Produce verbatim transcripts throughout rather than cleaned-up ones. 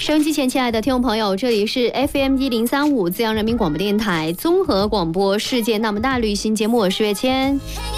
收音机前，亲爱的听众朋友，这里是 F M 一零三五资阳人民广播电台综合广播世界那么大旅行节目，我是月谦。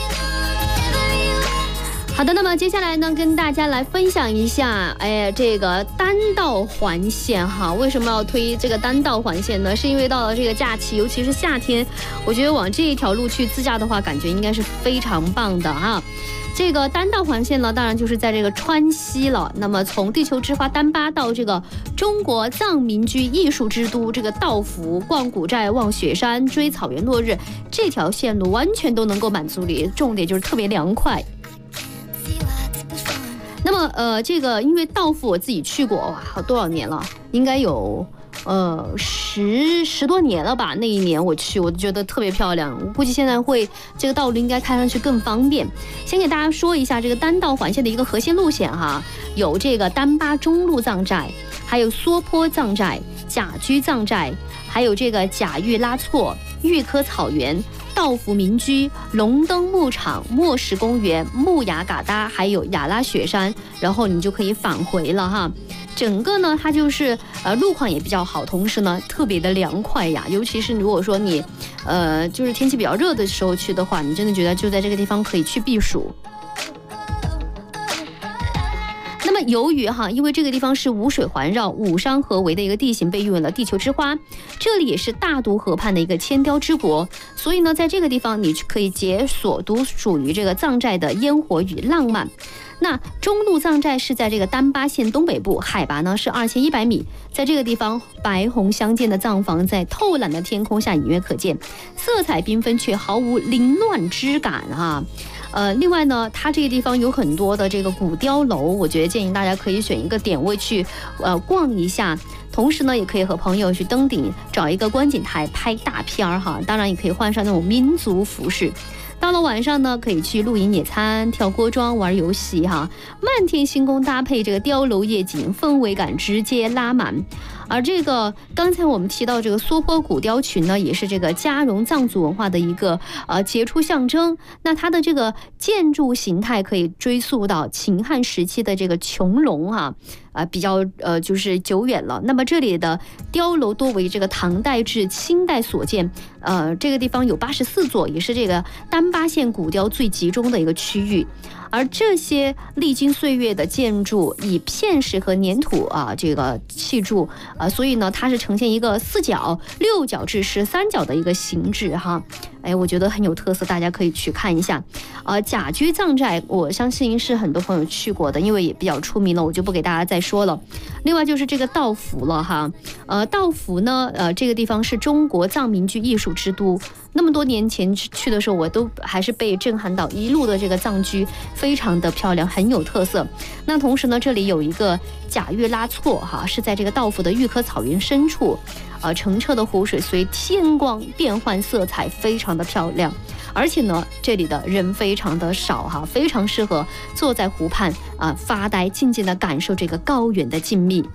好的，那么接下来呢，跟大家来分享一下，哎，这个单道环线哈，为什么要推这个单道环线呢？是因为到了这个假期，尤其是夏天，我觉得往这一条路去自驾的话，感觉应该是非常棒的哈。这个单道环线呢，当然就是在这个川西了。那么从地球之花丹巴到这个中国藏民居艺术之都这个道孚，逛古寨、望雪山、追草原落日，这条线路完全都能够满足你。重点就是特别凉快。那么呃，这个因为道孚我自己去过，哇，好多少年了，应该有。呃，十十多年了吧？那一年我去，我觉得特别漂亮。我估计现在会这个道路应该开上去更方便。先给大家说一下这个单道环线的一个核心路线哈，有这个丹巴中路藏寨，还有梭坡藏寨、甲居藏寨，还有这个甲玉拉措、玉科草原、道孚民居、龙灯牧场、莫石公园、木雅嘎达，还有雅拉雪山，然后你就可以返回了哈。整个呢，它就是呃路况也比较好，同时呢特别的凉快呀。尤其是如果说你，呃就是天气比较热的时候去的话，你真的觉得就在这个地方可以去避暑。那么由于哈，因为这个地方是五水环绕、五山合围的一个地形，被誉为了地球之花，这里也是大渡河畔的一个千雕之国，所以呢，在这个地方你可以解锁独属于这个藏寨的烟火与浪漫。那中路藏寨是在这个丹巴县东北部，海拔呢是二千一百米，在这个地方白红相间的藏房在透蓝的天空下隐约可见，色彩缤纷却毫无凌乱之感啊。呃，另外呢，它这个地方有很多的这个古碉楼，我觉得建议大家可以选一个点位去呃逛一下，同时呢，也可以和朋友去登顶找一个观景台拍大片儿哈。当然，也可以换上那种民族服饰。到了晚上呢，可以去露营野餐、跳锅庄、玩游戏哈。漫天星空搭配这个碉楼夜景，氛围感直接拉满。而这个刚才我们提到这个梭坡古雕群呢，也是这个嘉绒藏族文化的一个呃杰出象征。那它的这个建筑形态可以追溯到秦汉时期的这个穹隆哈。啊，比较呃就是久远了。那么这里的碉楼多为这个唐代至清代所建，呃，这个地方有八十四座，也是这个丹巴县古雕最集中的一个区域。而这些历经岁月的建筑以片石和粘土啊这个砌筑啊，所以呢它是呈现一个四角、六角至十三角的一个形制哈。哎，我觉得很有特色，大家可以去看一下。呃，甲居藏寨，我相信是很多朋友去过的，因为也比较出名了，我就不给大家再说了。另外就是这个道孚了哈，呃，道孚呢，呃，这个地方是中国藏民居艺术之都。那么多年前去的时候，我都还是被震撼到，一路的这个藏居非常的漂亮，很有特色。那同时呢，这里有一个甲玉拉措哈，是在这个道孚的玉科草原深处。呃，澄澈的湖水随天光变换色彩，非常的漂亮。而且呢，这里的人非常的少哈，非常适合坐在湖畔啊、呃、发呆，静静的感受这个高原的静谧。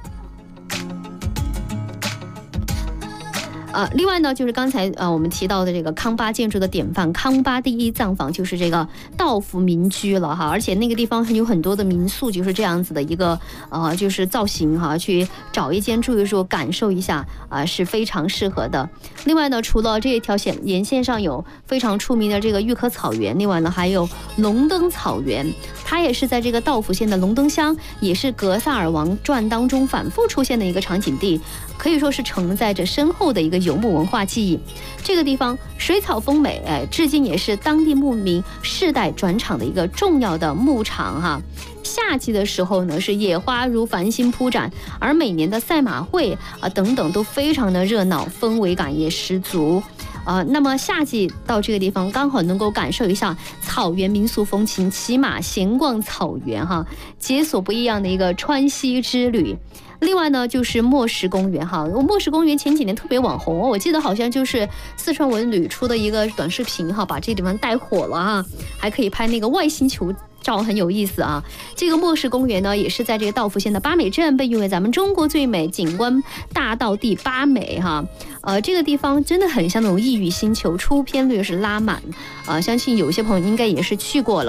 呃，另外呢，就是刚才呃我们提到的这个康巴建筑的典范，康巴第一藏房就是这个道孚民居了哈，而且那个地方有很多的民宿，就是这样子的一个呃就是造型哈，去找一间住一住，感受一下啊、呃、是非常适合的。另外呢，除了这一条线沿线上有非常出名的这个玉科草原，另外呢还有龙灯草原，它也是在这个道孚县的龙灯乡，也是《格萨尔王传》当中反复出现的一个场景地，可以说是承载着深厚的一个游牧文化记忆。这个地方水草丰美，哎，至今也是当地牧民世代转场的一个重要的牧场哈。夏季的时候呢，是野花如繁星铺展，而每年的赛马会啊等等都非常的热闹，氛围感也十足。呃，那么夏季到这个地方，刚好能够感受一下草原民俗风情，骑马闲逛草原哈，解锁不一样的一个川西之旅。另外呢，就是莫石公园哈，莫石公园前几年特别网红，我记得好像就是四川文旅出的一个短视频哈，把这地方带火了哈，还可以拍那个外星球照，很有意思啊。这个莫石公园呢，也是在这个道孚县的八美镇，被誉为咱们中国最美景观大道第八美哈。呃，这个地方真的很像那种异域星球，出片率是拉满啊、呃，相信有些朋友应该也是去过了。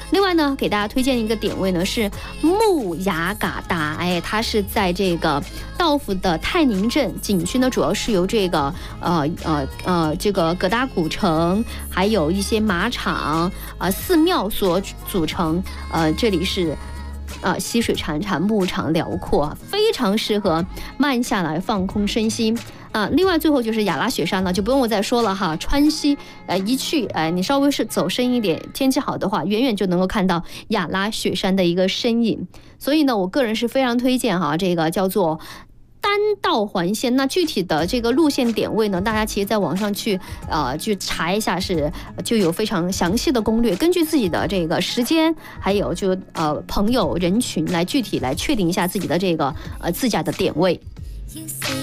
另外呢，给大家推荐一个点位呢是木雅嘎达，哎，它是在这个道府的泰宁镇景区呢，主要是由这个呃呃呃这个葛达古城，还有一些马场啊、呃、寺庙所组成。呃，这里是。啊，溪水潺潺，牧场辽阔，非常适合慢下来放空身心啊。另外，最后就是雅拉雪山了，就不用我再说了哈。川西，呃，一去，哎、呃，你稍微是走深一点，天气好的话，远远就能够看到雅拉雪山的一个身影。所以呢，我个人是非常推荐哈，这个叫做。单道环线，那具体的这个路线点位呢，大家其实在网上去呃去查一下是，就有非常详细的攻略，根据自己的这个时间，还有就呃朋友人群来具体来确定一下自己的这个呃自驾的点位。